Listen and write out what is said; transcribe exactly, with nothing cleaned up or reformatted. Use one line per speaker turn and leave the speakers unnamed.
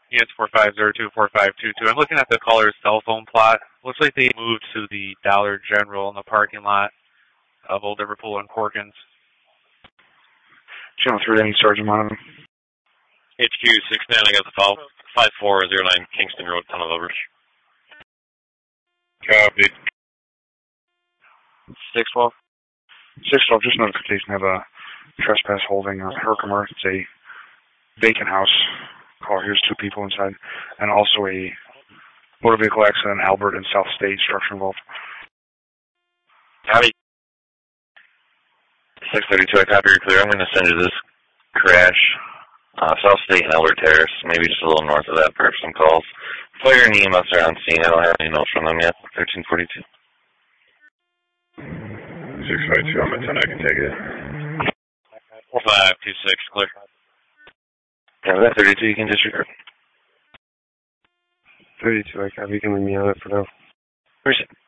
Units four five zero two, four five two two. I'm looking at the caller's cell phone plot. Looks like they moved to the Dollar General in the parking lot of Old Liverpool and Corkins.
Channel three, any Sergeant Monovan.
H Q six nine, I got the call. five four zero nine Kingston Road, Tunnel Overs.
Copy.
six twelve.
six twelve, just notification of a trespass holding on Herkimer. It's a vacant house. Call, here's two people inside. And also a motor vehicle accident in Albert and South State, structure involved.
Howdy. six thirty-two, I copy, you're clear. I'm going to send you this crash. Uh, South State and Albert Terrace, maybe just a little north of that for some calls. Fire and E M S are on scene. I don't have any notes from them yet. thirteen forty-two.
six five two, I'm at ten, I can take it.
four five two six, clear. Yeah, that thirty-two, you can disregard.
thirty-two, I copy, you can leave me on it for now.
Appreciate it.